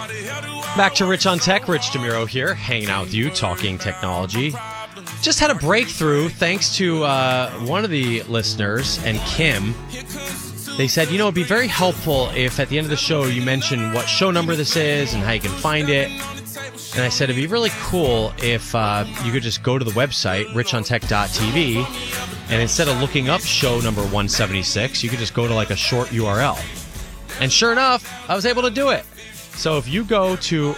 Back to Rich on Tech. Rich DeMuro here, hanging out with you, talking technology. Just had a breakthrough thanks to one of the listeners, and Kim. They said, it'd be very helpful if at the end of the show you mention what show number this is and how you can find it. And I said it'd be really cool if you could just go to the website, richontech.tv, and instead of looking up show number 176, you could just go to like a short URL. And sure enough, I was able to do it. So if you go to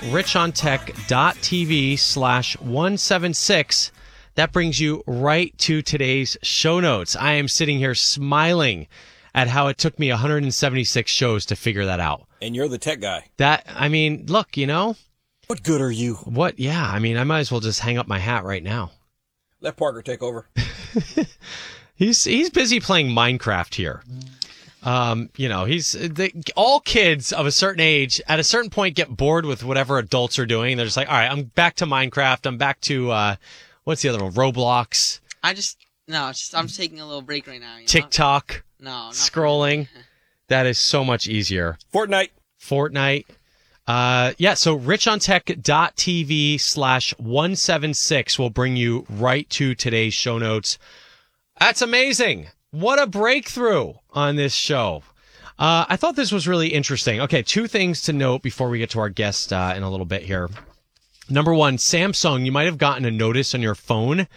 richontech.tv/176, that brings you right to today's show notes. I am sitting here smiling at how it took me 176 shows to figure that out. And you're the tech guy. Look, What good are you? What? Yeah, I might as well just hang up my hat right now. Let Parker take over. He's busy playing Minecraft here. All kids of a certain age at a certain point get bored with whatever adults are doing. They're just like, all right, I'm back to Minecraft. I'm back to, what's the other one? Roblox. I'm taking a little break right now. TikTok. No. Scrolling. That is so much easier. Fortnite. So richontech.tv/176 will bring you right to today's show notes. That's amazing. What a breakthrough on this show. I thought this was really interesting. Okay, two things to note before we get to our guest in a little bit here. Number one, Samsung, you might have gotten a notice on your phone.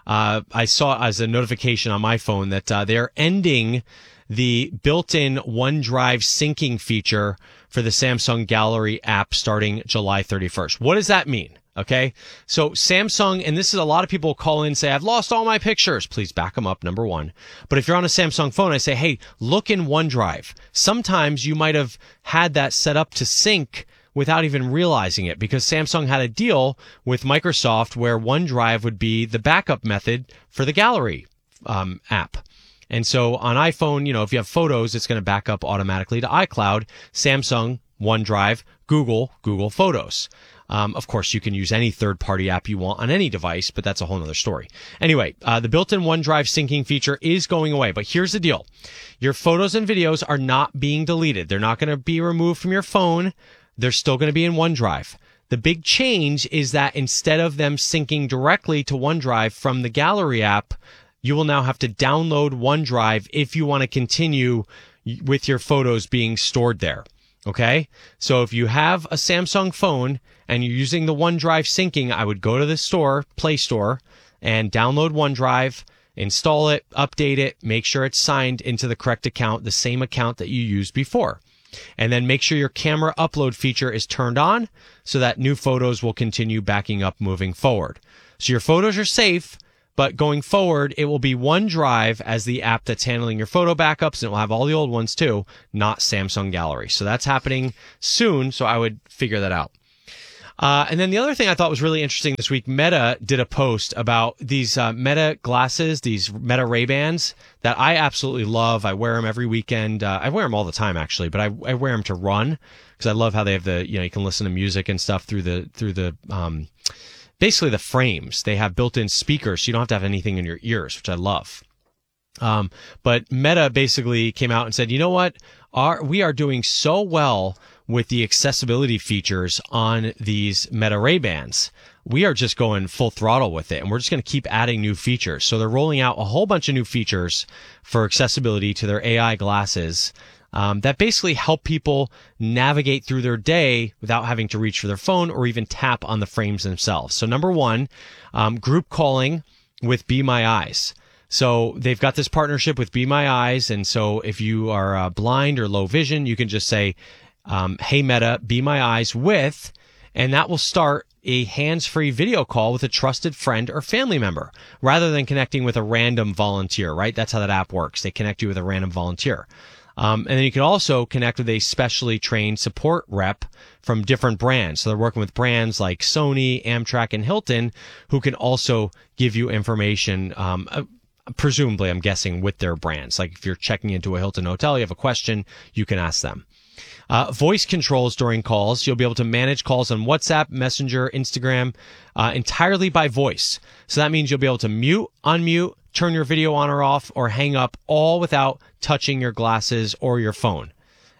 I saw as a notification on my phone that they're ending the built-in OneDrive syncing feature for the Samsung Gallery app starting July 31st. What does that mean? Okay, so Samsung, and this is a lot of people call in and say, I've lost all my pictures. Please back them up, number one. But if you're on a Samsung phone, I say, hey, look in OneDrive. Sometimes you might have had that set up to sync without even realizing it, because Samsung had a deal with Microsoft where OneDrive would be the backup method for the Gallery app. And so on iPhone, if you have photos, it's going to back up automatically to iCloud, Samsung, OneDrive, Google Photos. Of course, you can use any third-party app you want on any device, but that's a whole other story. Anyway, the built-in OneDrive syncing feature is going away, but here's the deal. Your photos and videos are not being deleted. They're not going to be removed from your phone. They're still going to be in OneDrive. The big change is that instead of them syncing directly to OneDrive from the Gallery app, you will now have to download OneDrive if you want to continue with your photos being stored there. Okay? So if you have a Samsung phone and you're using the OneDrive syncing, I would go to the store, Play Store, and download OneDrive, install it, update it, make sure it's signed into the correct account, the same account that you used before. And then make sure your camera upload feature is turned on so that new photos will continue backing up moving forward. So your photos are safe, but going forward, it will be OneDrive as the app that's handling your photo backups, and it will have all the old ones too, not Samsung Gallery. So that's happening soon, so I would figure that out. And then the other thing I thought was really interesting this week, Meta did a post about these Meta glasses, these Meta Ray-Bans that I absolutely love. I wear them every weekend. I wear them all the time, actually, but I wear them to run because I love how they have you can listen to music and stuff through the basically the frames. They have built-in speakers, so you don't have to have anything in your ears, which I love. But Meta basically came out and said, you know what? We are doing so well with the accessibility features on these Meta Ray-Bans. We are just going full throttle with it, and we're just going to keep adding new features. So they're rolling out a whole bunch of new features for accessibility to their AI glasses that basically help people navigate through their day without having to reach for their phone or even tap on the frames themselves. So number one, group calling with Be My Eyes. So they've got this partnership with Be My Eyes, and so if you are blind or low vision, you can just say, hey Meta, Be My Eyes with, and that will start a hands-free video call with a trusted friend or family member rather than connecting with a random volunteer, right? That's how that app works. They connect you with a random volunteer. And then you can also connect with a specially trained support rep from different brands. So they're working with brands like Sony, Amtrak, and Hilton, who can also give you information, presumably, I'm guessing, with their brands. Like if you're checking into a Hilton hotel, you have a question, you can ask them. Voice controls during calls. You'll be able to manage calls on WhatsApp, Messenger, Instagram, entirely by voice. So that means you'll be able to mute, unmute, turn your video on or off, or hang up all without touching your glasses or your phone.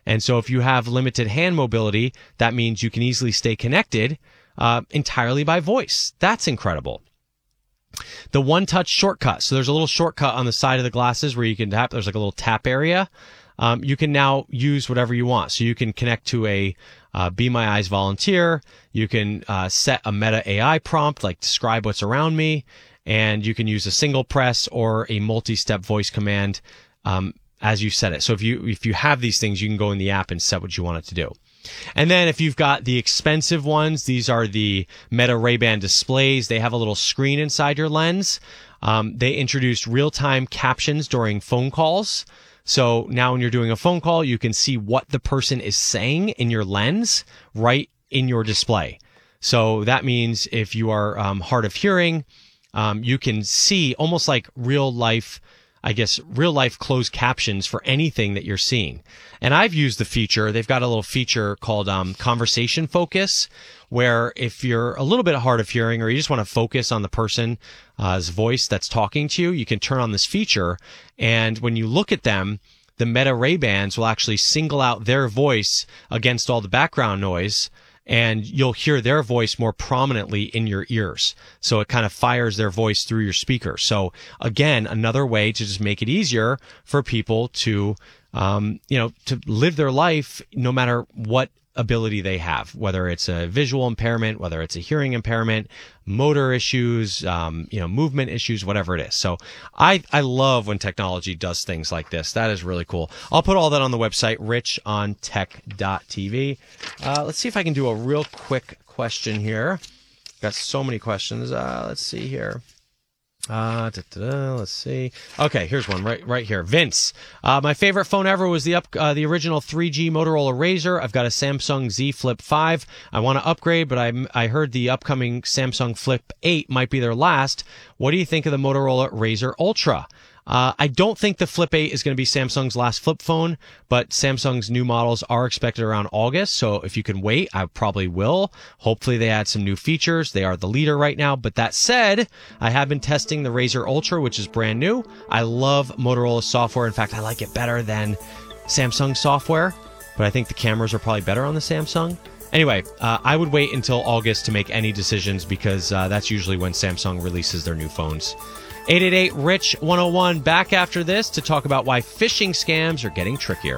And so if you have limited hand mobility, that means you can easily stay connected entirely by voice. That's incredible. The one-touch shortcut. So there's a little shortcut on the side of the glasses where you can tap. There's like a little tap area. You can now use whatever you want. So you can connect to a Be My Eyes volunteer. You can set a Meta AI prompt, like describe what's around me. And you can use a single press or a multi-step voice command as you set it. So if you have these things, you can go in the app and set what you want it to do. And then if you've got the expensive ones, these are the Meta Ray-Ban displays. They have a little screen inside your lens. They introduced real-time captions during phone calls. So now when you're doing a phone call, you can see what the person is saying in your lens right in your display. So that means if you are hard of hearing, you can see almost like real life closed captions for anything that you're seeing. And I've used the feature. They've got a little feature called conversation focus, where if you're a little bit hard of hearing or you just want to focus on the person's voice that's talking to you, you can turn on this feature. And when you look at them, the Meta Ray-Bans will actually single out their voice against all the background noise, and you'll hear their voice more prominently in your ears. So it kind of fires their voice through your speaker. So again, another way to just make it easier for people to, to live their life no matter what ability they have, whether it's a visual impairment, whether it's a hearing impairment, motor issues, movement issues, whatever it is. So I love when technology does things like this. That is really cool. I'll put all that on the website, richontech.tv. Let's see if I can do a real quick question here. Got so many questions. Let's see here. Let's see. Okay, here's one right here. Vince, my favorite phone ever was the original 3G Motorola Razr. I've got a Samsung Z Flip 5. I want to upgrade, but I heard the upcoming Samsung Flip 8 might be their last. What do you think of the Motorola Razr Ultra? I don't think the Flip 8 is going to be Samsung's last flip phone, but Samsung's new models are expected around August. So if you can wait, I probably will. Hopefully they add some new features. They are the leader right now. But that said, I have been testing the Razr Ultra, which is brand new. I love Motorola software. In fact, I like it better than Samsung software, but I think the cameras are probably better on the Samsung. Anyway, I would wait until August to make any decisions because that's usually when Samsung releases their new phones. 888-RICH-101, back after this to talk about why phishing scams are getting trickier.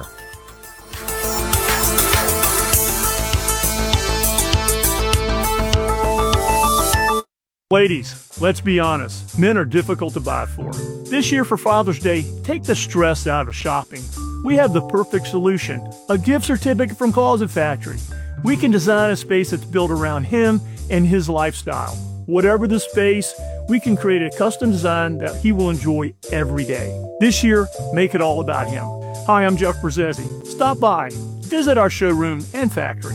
Ladies, let's be honest, men are difficult to buy for. This year for Father's Day, take the stress out of shopping. We have the perfect solution, a gift certificate from Closet Factory. We can design a space that's built around him and his lifestyle. Whatever the space, we can create a custom design that he will enjoy every day. This year, make it all about him. Hi, I'm Jeff Brzezzi. Stop by, visit our showroom and factory.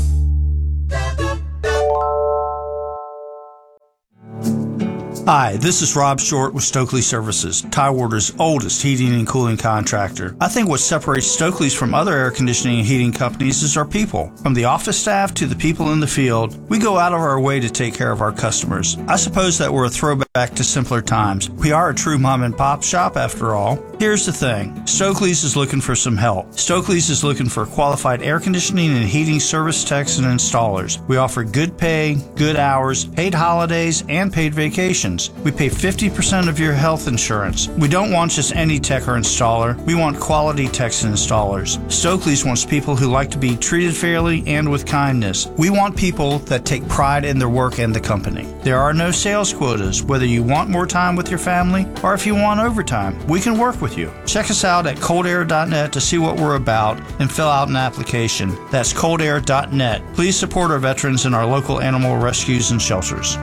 Hi, this is Rob Short with Stokely Services, Tidewater's oldest heating and cooling contractor. I think what separates Stokely's from other air conditioning and heating companies is our people. From the office staff to the people in the field, we go out of our way to take care of our customers. I suppose that we're a throwback to simpler times. We are a true mom and pop shop after all. Here's the thing, Stokely's is looking for some help. Stokely's is looking for qualified air conditioning and heating service techs and installers. We offer good pay, good hours, paid holidays, and paid vacations. We pay 50% of your health insurance. We don't want just any tech or installer. We want quality techs and installers. Stokely's wants people who like to be treated fairly and with kindness. We want people that take pride in their work and the company. There are no sales quotas, whether you want more time with your family or if you want overtime. We can work with you. Check us out at coldair.net to see what we're about and fill out an application. That's coldair.net. Please support our veterans and our local animal rescues and shelters.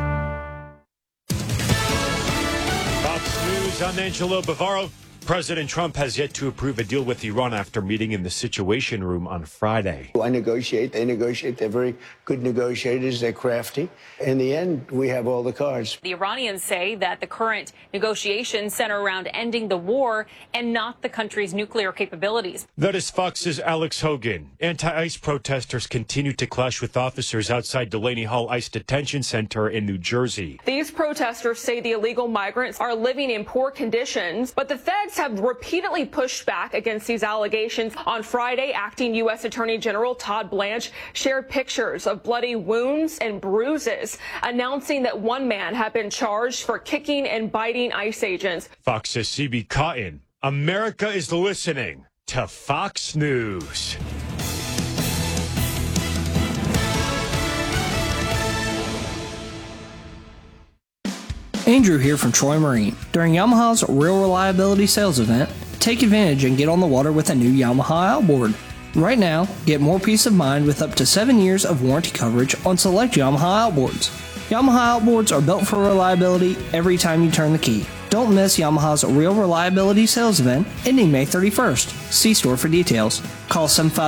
I'm Angelo Bavaro. President Trump has yet to approve a deal with Iran after meeting in the Situation Room on Friday. I negotiate. They negotiate. They're very good negotiators. They're crafty. In the end, we have all the cards. The Iranians say that the current negotiations center around ending the war and not the country's nuclear capabilities. That is Fox's Alex Hogan. Anti-ICE protesters continue to clash with officers outside Delaney Hall ICE Detention Center in New Jersey. These protesters say the illegal migrants are living in poor conditions, but the feds Democrats have repeatedly pushed back against these allegations. On Friday, acting U.S. Attorney General Todd Blanche shared pictures of bloody wounds and bruises, announcing that one man had been charged for kicking and biting ICE agents. Fox's CB Cotton. America is listening to Fox News. Andrew here from Troy Marine. During Yamaha's Real Reliability Sales Event, take advantage and get on the water with a new Yamaha outboard. Right now, get more peace of mind with up to 7 years of warranty coverage on select Yamaha outboards. Yamaha outboards are built for reliability every time you turn the key. Don't miss Yamaha's Real Reliability Sales Event ending May 31st. See store for details. Call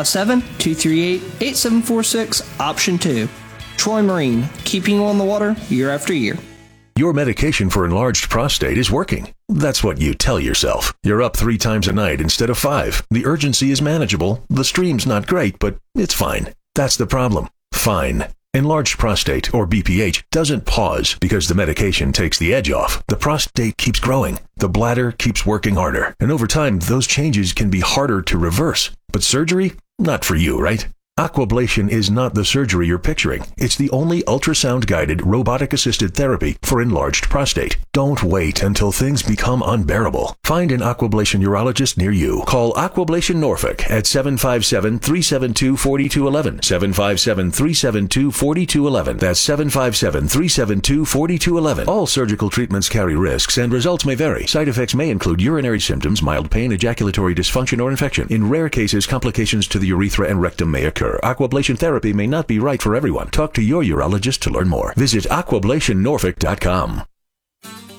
757-238-8746, option 2. Troy Marine, keeping you on the water year after year. Your medication for enlarged prostate is working. That's what you tell yourself. You're up 3 times a night instead of 5. The urgency is manageable. The stream's not great, but it's fine. That's the problem. Fine. Enlarged prostate, or BPH, doesn't pause because the medication takes the edge off. The prostate keeps growing. The bladder keeps working harder. And over time, those changes can be harder to reverse. But surgery? Not for you, right? Aquablation is not the surgery you're picturing. It's the only ultrasound-guided, robotic-assisted therapy for enlarged prostate. Don't wait until things become unbearable. Find an Aquablation urologist near you. Call Aquablation Norfolk at 757-372-4211. 757-372-4211. That's 757-372-4211. All surgical treatments carry risks and results may vary. Side effects may include urinary symptoms, mild pain, ejaculatory dysfunction, or infection. In rare cases, complications to the urethra and rectum may occur. Aquablation therapy may not be right for everyone. Talk to your urologist to learn more. Visit aquablationnorfolk.com.